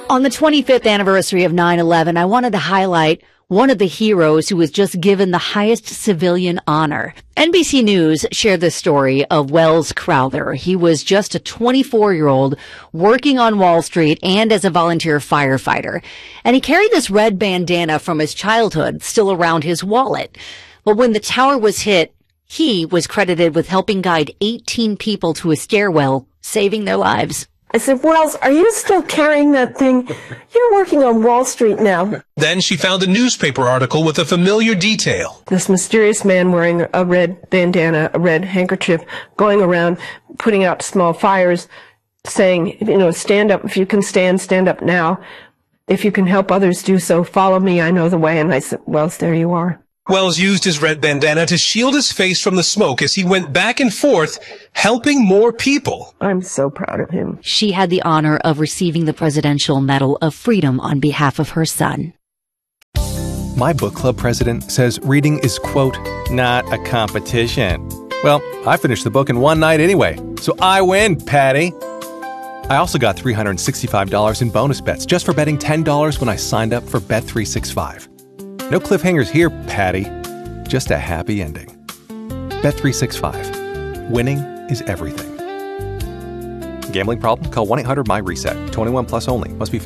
On the 25th anniversary of 9/11, I wanted to highlight one of the heroes who was just given the highest civilian honor. NBC News shared the story of Welles Crowther. He was just a 24-year-old working on Wall Street and as a volunteer firefighter. And he carried this red bandana from his childhood still around his wallet. But when the tower was hit, he was credited with helping guide 18 people to a stairwell, saving their lives. I said, Wells, are you still carrying that thing? You're working on Wall Street now. Then she found a newspaper article with a familiar detail. This mysterious man wearing a red bandana, a red handkerchief, going around putting out small fires, saying, stand up. If you can stand up now. If you can help others do so, follow me. I know the way. And I said, Wells, there you are. Wells used his red bandana to shield his face from the smoke as he went back and forth, helping more people. I'm so proud of him. She had the honor of receiving the Presidential Medal of Freedom on behalf of her son. My book club president says reading is, quote, not a competition. Well, I finished the book in one night anyway, so I win, Patty. I also got $365 in bonus bets just for betting $10 when I signed up for Bet365. No cliffhangers here, Patty. Just a happy ending. Bet365. Winning is everything. Gambling problem? Call 1-800-MY-RESET. 21 plus only. Must be